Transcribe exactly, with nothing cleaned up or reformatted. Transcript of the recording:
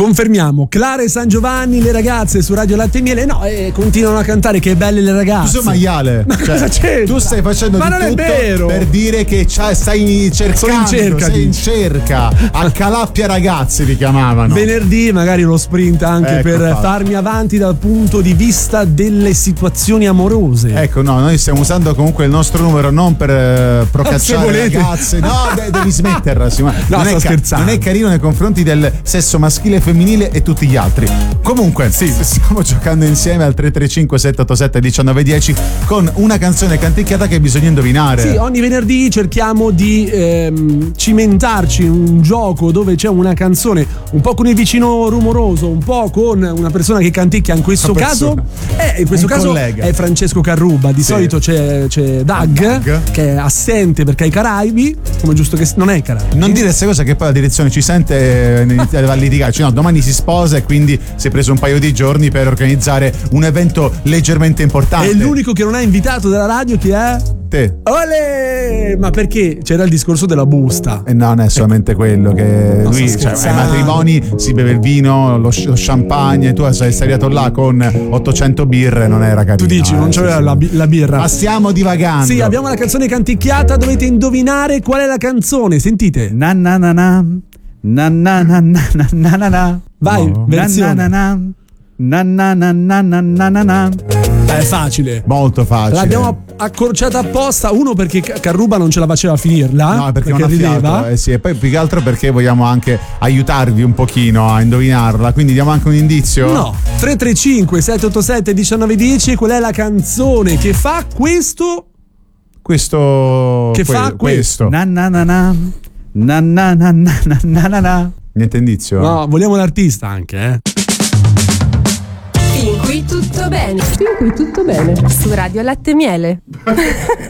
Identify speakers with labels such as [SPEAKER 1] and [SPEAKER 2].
[SPEAKER 1] Confermiamo, Clara e San Giovanni, le ragazze su Radio Latte e Miele, no, e continuano a cantare che belle le ragazze.
[SPEAKER 2] Tu sei un maiale.
[SPEAKER 1] Ma
[SPEAKER 2] cioè,
[SPEAKER 1] cosa c'entra?
[SPEAKER 2] Tu stai facendo
[SPEAKER 1] Ma
[SPEAKER 2] di
[SPEAKER 1] non è
[SPEAKER 2] tutto
[SPEAKER 1] vero.
[SPEAKER 2] per dire che stai cercando,
[SPEAKER 1] Sono in cerca,
[SPEAKER 2] sei in
[SPEAKER 1] dici.
[SPEAKER 2] cerca. A Calappia ragazzi li chiamavano.
[SPEAKER 1] Venerdì magari lo sprint anche
[SPEAKER 2] Ecco,
[SPEAKER 1] per
[SPEAKER 2] fatto.
[SPEAKER 1] farmi avanti dal punto di vista delle situazioni amorose.
[SPEAKER 2] Ecco, no, noi stiamo usando comunque il nostro numero non per eh, procacciare
[SPEAKER 1] Se volete.
[SPEAKER 2] ragazze. No, de- devi smetterla. Sì, ma
[SPEAKER 1] No,
[SPEAKER 2] non,
[SPEAKER 1] sto
[SPEAKER 2] è ca-
[SPEAKER 1] scherzando.
[SPEAKER 2] non è carino nei confronti del sesso maschile e femminile e tutti gli altri. Comunque, sì, stiamo giocando insieme al tre tre cinque sette otto sette uno nove uno zero con una canzone canticchiata che bisogna indovinare.
[SPEAKER 1] Sì, ogni venerdì cerchiamo di ehm, cimentarci in un gioco dove c'è una canzone un po' con il vicino rumoroso, un po' con una persona che canticchia. In questo
[SPEAKER 2] Una
[SPEAKER 1] caso,
[SPEAKER 2] persona.
[SPEAKER 1] eh, in questo
[SPEAKER 2] Un
[SPEAKER 1] caso
[SPEAKER 2] collega.
[SPEAKER 1] è Francesco Carruba. Di
[SPEAKER 2] Sì.
[SPEAKER 1] solito c'è, c'è Doug,
[SPEAKER 2] Doug.
[SPEAKER 1] che è assente perché è ai Caraibi, come giusto che non è ai Caraibi.
[SPEAKER 2] Non dire queste cose che poi la direzione ci sente e inizia a litigare. Cioè, no, domani si sposa e quindi si è preso un paio di giorni per organizzare un evento leggermente importante.
[SPEAKER 1] E l'unico che non ha invitato dalla radio chi è?
[SPEAKER 2] Te.
[SPEAKER 1] Olè! Ma perché c'era il discorso della busta.
[SPEAKER 2] E no, non è solamente quello che
[SPEAKER 1] No,
[SPEAKER 2] lui,
[SPEAKER 1] sto
[SPEAKER 2] cioè, ai
[SPEAKER 1] scherzando.
[SPEAKER 2] matrimoni si beve il vino, lo, lo champagne, tu sei arrivato là con ottocento birre, non era carino.
[SPEAKER 1] Tu dici,
[SPEAKER 2] eh,
[SPEAKER 1] non
[SPEAKER 2] sì,
[SPEAKER 1] c'aveva
[SPEAKER 2] sì.
[SPEAKER 1] la, bi- la birra.
[SPEAKER 2] Ma stiamo divagando.
[SPEAKER 1] Sì, abbiamo la canzone canticchiata, dovete indovinare qual è la canzone. Sentite.
[SPEAKER 3] Na na na na na na na na na na na na.
[SPEAKER 1] Vai,
[SPEAKER 2] No.
[SPEAKER 1] versione.
[SPEAKER 3] Na na na na na na na na na na.
[SPEAKER 1] È facile.
[SPEAKER 2] Molto facile.
[SPEAKER 1] L'abbiamo accorciata apposta, uno perché Ca- Carruba non ce la faceva a finirla,
[SPEAKER 2] No, perché, non ha
[SPEAKER 1] rideva.
[SPEAKER 2] fiato, eh sì, e poi più che altro perché vogliamo anche aiutarvi un pochino a indovinarla, quindi diamo anche un indizio?
[SPEAKER 1] No, tre tre cinque sette otto sette uno nove uno zero, qual è la canzone che fa questo?
[SPEAKER 2] Questo
[SPEAKER 1] Che
[SPEAKER 2] que-
[SPEAKER 1] fa
[SPEAKER 2] questo.
[SPEAKER 3] Na na na na na na na na na na na.
[SPEAKER 2] Niente indizio?
[SPEAKER 1] No, vogliamo l'artista anche, eh.
[SPEAKER 4] Fin qui tutto bene. Fin qui tutto bene. Su Radio Latte e Miele.